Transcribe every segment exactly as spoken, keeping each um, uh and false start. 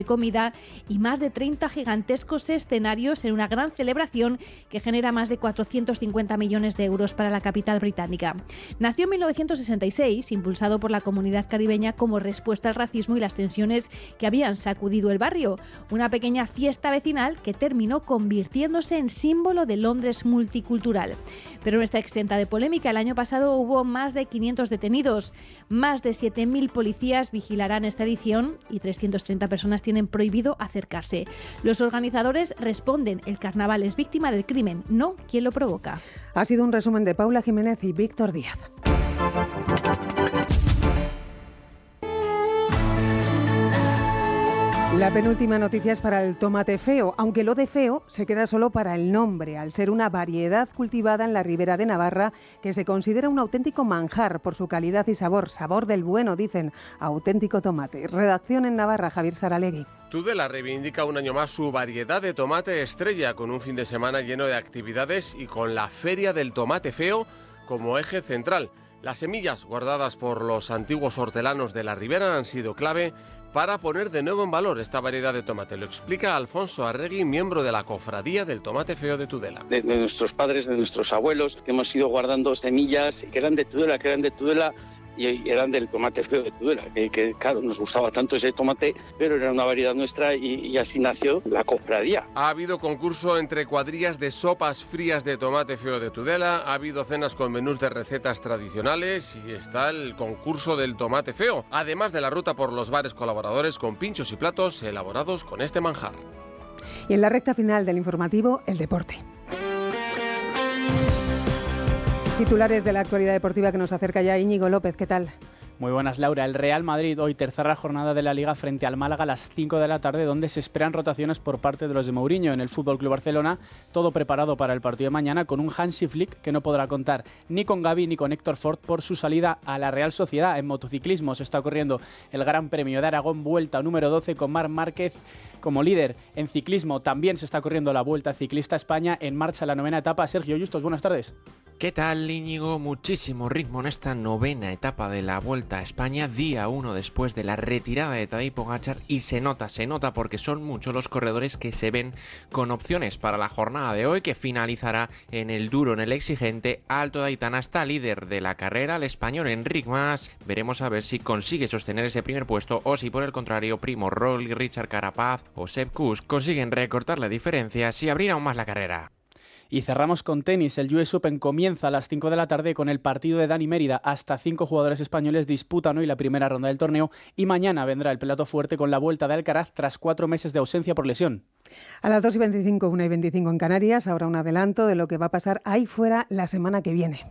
comida y más de treinta gigantescos escenarios en una gran celebración que genera más de cuatrocientos cincuenta millones de euros para la capital británica. Nació en mil novecientos sesenta y seis, impulsado por la comunidad caribeña como respuesta al racismo y las tensiones que habían sacudido el barrio. Una pequeña fiesta vecinal que terminó convirtiéndose en símbolo de Londres multicultural. Pero no está exenta de polémica. El año pasado hubo más de quinientos detenidos. Más de siete mil policías vigilarán esta edición y trescientas treinta personas tienen prohibido acercarse. Los organizadores responden: el carnaval es víctima del crimen, no quien lo provoca. Ha sido un resumen de Paula Jiménez y Víctor Díaz. La penúltima noticia es para el tomate feo, aunque lo de feo se queda solo para el nombre, al ser una variedad cultivada en la Ribera de Navarra que se considera un auténtico manjar por su calidad y sabor. Sabor del bueno, dicen, auténtico tomate. Redacción en Navarra, Javier Saralegui. Tudela reivindica un año más su variedad de tomate estrella, con un fin de semana lleno de actividades y con la Feria del Tomate Feo como eje central. Las semillas guardadas por los antiguos hortelanos de la Ribera han sido clave para poner de nuevo en valor esta variedad de tomate. Lo explica Alfonso Arregui, miembro de la Cofradía del Tomate Feo de Tudela. De, de nuestros padres, de nuestros abuelos, que hemos ido guardando semillas que eran de Tudela, que eran de Tudela y eran del tomate feo de Tudela, que, que claro, nos gustaba tanto ese tomate, pero era una variedad nuestra y, y así nació la cofradía. Ha habido concurso entre cuadrillas de sopas frías de tomate feo de Tudela, ha habido cenas con menús de recetas tradicionales y está el concurso del tomate feo, además de la ruta por los bares colaboradores con pinchos y platos elaborados con este manjar. Y en la recta final del informativo, el deporte. Titulares de la actualidad deportiva que nos acerca ya Íñigo López, ¿qué tal? Muy buenas, Laura. El Real Madrid hoy tercera jornada de la Liga frente al Málaga a las cinco de la tarde, donde se esperan rotaciones por parte de los de Mourinho. En el F C Barcelona, todo preparado para el partido de mañana con un Hansi Flick que no podrá contar ni con Gavi ni con Héctor Ford por su salida a la Real Sociedad. En motociclismo se está corriendo el Gran Premio de Aragón, vuelta número doce con Marc Márquez como líder. En ciclismo también se está corriendo la Vuelta Ciclista España, en marcha la novena etapa. Sergio Justos, buenas tardes. ¿Qué tal, Íñigo? Muchísimo ritmo en esta novena etapa de la Vuelta a España, día uno después de la retirada de Tadej Pogačar, y se nota, se nota porque son muchos los corredores que se ven con opciones para la jornada de hoy, que finalizará en el duro, en el exigente Alto de Aitana. Está líder de la carrera, el español Enric Mas. Veremos a ver si consigue sostener ese primer puesto o si por el contrario Primo Roglic, Richard Carapaz o Sepp Kuss consiguen recortar la diferencia y abrir aún más la carrera. Y cerramos con tenis. El U S Open comienza a las cinco de la tarde con el partido de Dani Mérida. Hasta cinco jugadores españoles disputan hoy la primera ronda del torneo y mañana vendrá el plato fuerte con la vuelta de Alcaraz tras cuatro meses de ausencia por lesión. A las dos y veinticinco, una y veinticinco en Canarias, ahora un adelanto de lo que va a pasar ahí fuera la semana que viene.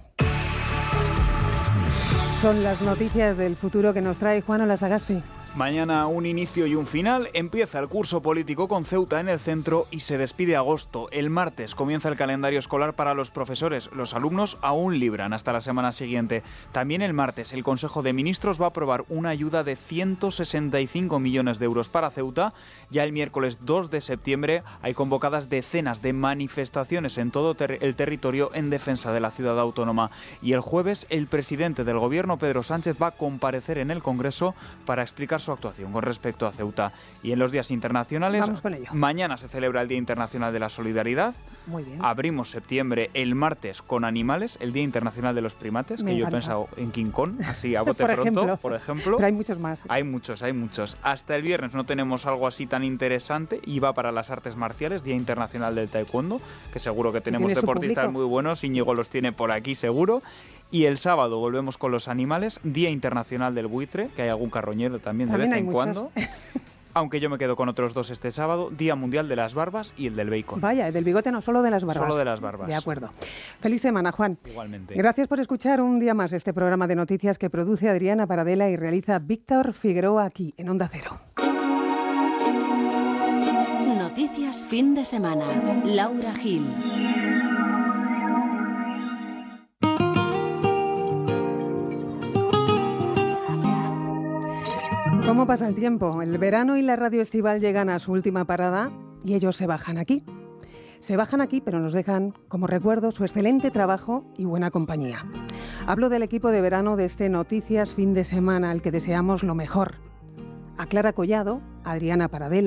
Son las noticias del futuro que nos trae Juan Olasagasti. Mañana un inicio y un final. Empieza el curso político con Ceuta en el centro y se despide agosto. El martes comienza el calendario escolar para los profesores. Los alumnos aún libran hasta la semana siguiente. También el martes el Consejo de Ministros va a aprobar una ayuda de ciento sesenta y cinco millones de euros para Ceuta. Ya el miércoles dos de septiembre hay convocadas decenas de manifestaciones en todo ter- el territorio en defensa de la ciudad autónoma. Y el jueves el presidente del gobierno, Pedro Sánchez, va a comparecer en el Congreso para explicar su actuación con respecto a Ceuta. Y en los días internacionales, vamos con ello. Mañana se celebra el Día Internacional de la Solidaridad. Muy bien. Abrimos septiembre el martes con animales, el Día Internacional de los Primates, Me que encanta. yo he pensado en King Kong, así a bote por pronto, ejemplo. por ejemplo. Pero hay muchos más. Hay muchos, hay muchos. Hasta el viernes no tenemos algo así tan interesante y va para las artes marciales, Día Internacional del Taekwondo, que seguro que tenemos Tiene su deportistas público. muy buenos, Íñigo los tiene por aquí seguro. Y el sábado volvemos con los animales, Día Internacional del Buitre, que hay algún carroñero también, También de vez hay en muchos. cuando. Aunque yo me quedo con otros dos este sábado, Día Mundial de las Barbas y el del Bacon. Vaya, el del bigote no, solo de las barbas. Solo de las barbas. De acuerdo. Feliz semana, Juan. Igualmente. Gracias por escuchar un día más este programa de noticias que produce Adriana Paradela y realiza Víctor Figueroa aquí en Onda Cero. Noticias fin de semana. Laura Gil. ¿Cómo pasa el tiempo? El verano y la radio estival llegan a su última parada y ellos se bajan aquí. Se bajan aquí, pero nos dejan como recuerdo su excelente trabajo y buena compañía. Hablo del equipo de verano de este Noticias fin de semana, al que deseamos lo mejor. A Clara Collado, a Adriana Paradela,